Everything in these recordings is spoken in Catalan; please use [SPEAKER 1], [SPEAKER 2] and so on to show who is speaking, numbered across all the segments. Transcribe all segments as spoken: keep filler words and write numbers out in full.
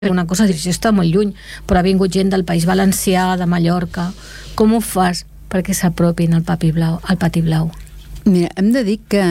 [SPEAKER 1] una cosa, això està molt lluny, però ha vingut gent del País Valencià, de Mallorca. Com ho fas perquè s'apropin al Papi Blau, al Pati Blau?
[SPEAKER 2] Mira, hem de dir que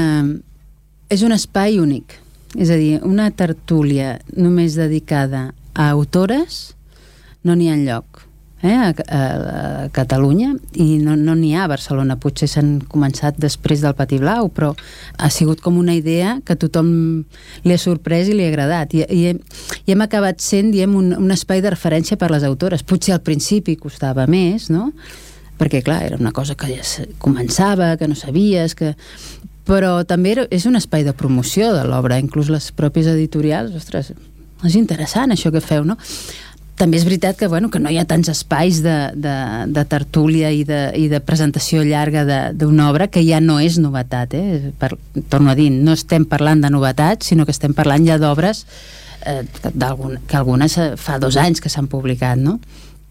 [SPEAKER 2] és un espai únic. És a dir, una tertúlia només dedicada a autores no n'hi ha enlloc. Eh, a, a, a Catalunya, i no n'hi no ha a Barcelona. Potser s'han començat després del Pati Blau, però ha sigut com una idea que a tothom li ha sorprès i li ha agradat, i, i, i hem acabat sent, diem, un, un espai de referència per les autores. Potser al principi costava més, no? Perquè clar, era una cosa que ja començava, que no sabies, que... però també era, és un espai de promoció de l'obra. Inclús les pròpies editorials, ostres, és interessant això que feu, no? També és veritat que, bueno, que no hi ha tants espais de, de, de tertúlia i de, i de presentació llarga d'una obra, que ja no és novetat, eh? Per, torno a dir, no estem parlant de novetats, sinó que estem parlant ja d'obres eh, que algunes fa dos anys que s'han publicat, no?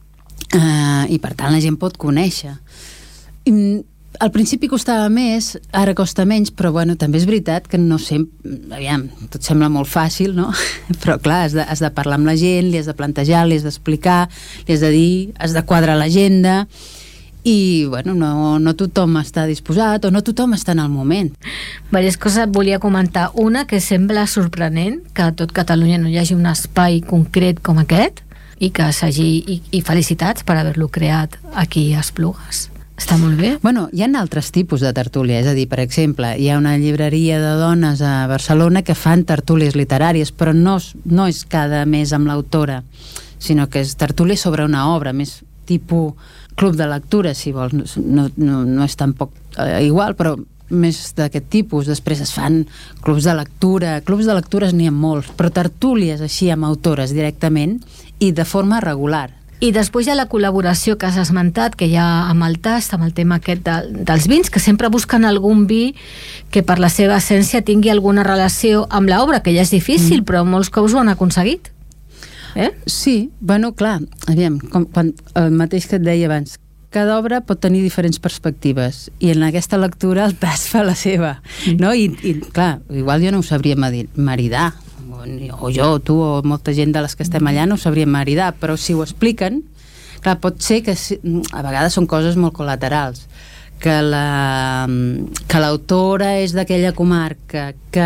[SPEAKER 2] Eh, I per tant la gent pot conèixer. I, al principi costava més, ara costa menys, però bueno, també és veritat que no sempre, aviam, tot sembla molt fàcil, no? Però clar, has de, has de parlar amb la gent, li has de plantejar, li has d'explicar, li has de dir, has de quadrar l'agenda, i bueno, no, no tothom està disposat, o no tothom està en el moment.
[SPEAKER 1] Diverses coses volia comentar. Una, que sembla sorprenent que a tot Catalunya no hi hagi un espai concret com aquest, i que s'hagi, i, i felicitats per haver-lo creat aquí a Esplugues. Està molt bé.
[SPEAKER 2] Bueno, hi ha altres tipus de tertúlia, és a dir, per exemple, hi ha una llibreria de dones a Barcelona que fan tertúlies literàries, però no, no és cada mes amb l'autora, sinó que és tertúlia sobre una obra, més tipus club de lectura, si vols. No, no, no és tampoc eh, igual, però més d'aquest tipus. Després es fan clubs de lectura, clubs de lectures n'hi ha molts, però tertúlies així amb autores directament i de forma regular.
[SPEAKER 1] I després hi ha la col·laboració que has esmentat, que hi ha amb el tast, amb el tema aquest de, dels vins, que sempre busquen algun vi que per la seva essència tingui alguna relació amb l'obra, que ja és difícil, mm. però molts cops ho han aconseguit. Eh?
[SPEAKER 2] Sí, bueno, clar, aviam, com, quan, el mateix que et deia abans, cada obra pot tenir diferents perspectives, i en aquesta lectura el tast fa la seva, mm. no? I, i clar, igual jo no ho sabria maridar, o jo, o tu, o molta gent de les que estem allà no ho sabríem maridar, però si ho expliquen, clar, pot ser que a vegades són coses molt col·laterals, que la que l'autora és d'aquella comarca, que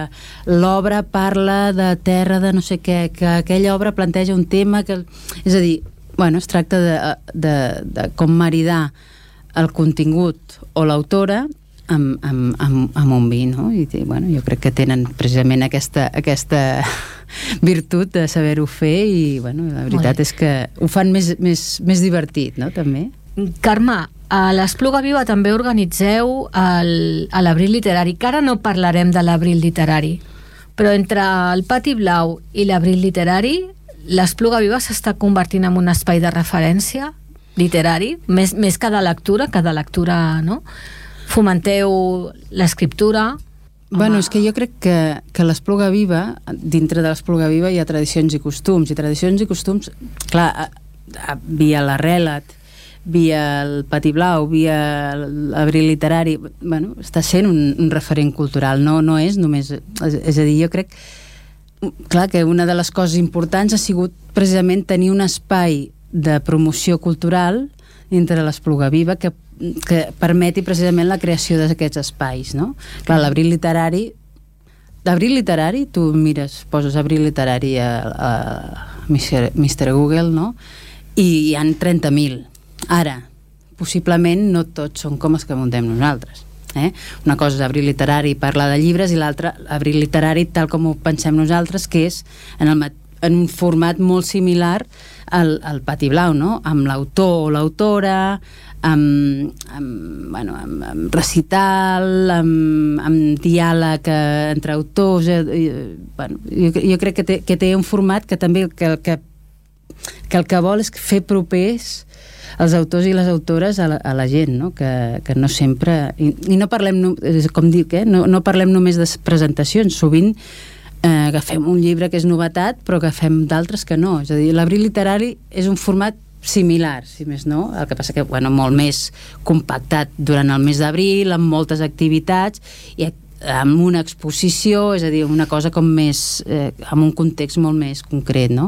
[SPEAKER 2] l'obra parla de terra de no sé què, que aquella obra planteja un tema que... És a dir, bueno, es tracta de, de, de com maridar el contingut o l'autora amb, amb, amb, amb un vi, no? I bueno, jo crec que tenen precisament aquesta, aquesta virtut de saber-ho fer, i bueno, la veritat és que ho fan més, més, més divertit, no? També.
[SPEAKER 1] Carme, a l'Espluga Viva també organitzeu el, a l'Abril Literari, que ara no parlarem de l'Abril Literari, però entre el Pati Blau i l'Abril Literari, l'Espluga Viva s'està convertint en un espai de referència literari, més, més que de lectura, que de lectura, no? Fomenteu l'escriptura.
[SPEAKER 2] Bueno, és que jo crec que, que l'Espluga Viva, dintre de l'Espluga Viva hi ha tradicions i costums, i tradicions i costums, clar, a, a, via l'Arrelat, via el Pati Blau, via l'Abril Literari, bueno, està sent un, un referent cultural, no, no és només... És, és a dir, jo crec, clar, que una de les coses importants ha sigut precisament tenir un espai de promoció cultural dintre l'Espluga Viva que que permeti precisament la creació d'aquests espais, no? Clar, l'Abril Literari, l'Abril Literari, tu mires, poses Abril Literari a, a mister Google, no? I hi han trenta mil. Ara, possiblement no tots són com els que muntem nosaltres. Eh? Una cosa és Abril Literari, parla de llibres, i l'altra, Abril Literari, tal com ho pensem nosaltres, que és en, el, en un format molt similar al, al Pati Blau, no? Amb l'autor o l'autora, amb, amb, bueno, amb, amb recital, amb, amb diàleg entre autors, eh, bueno, jo, jo crec que té, que té un format que també que, que, que el que vol és fer propers els autors i les autores a la, a la gent, no? Que, que no sempre... I, i no parlem, com dic, eh? no, no parlem només de presentacions, sovint eh, agafem un llibre que és novetat, però agafem d'altres que no. És a dir, l'Abril Literari és un format similar, si més no, el que passa que, bueno, molt més compactat durant el mes d'abril, amb moltes activitats i amb una exposició, és a dir, una cosa com més, eh, amb un context molt més concret, no?